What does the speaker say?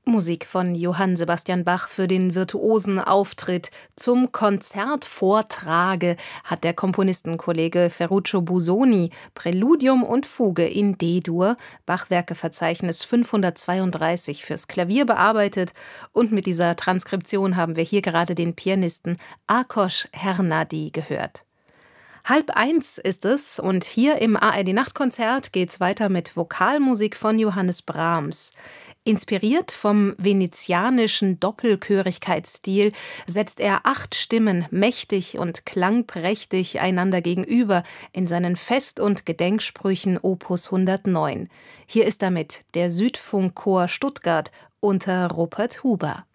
Musik von Johann Sebastian Bach für den virtuosen Auftritt. Zum Konzertvortrage hat der Komponistenkollege Ferruccio Busoni Präludium und Fuge in D-Dur, Bachwerkeverzeichnis 532, fürs Klavier bearbeitet. Und mit dieser Transkription haben wir hier gerade den Pianisten Ákos Hernádi gehört. 12:30 ist es und hier im ARD-Nachtkonzert geht's weiter mit Vokalmusik von Johannes Brahms. Inspiriert vom venezianischen Doppelchörigkeitsstil setzt er 8 Stimmen mächtig und klangprächtig einander gegenüber in seinen Fest- und Gedenksprüchen Opus 109. Hier ist damit der Südfunkchor Stuttgart unter Rupert Huber.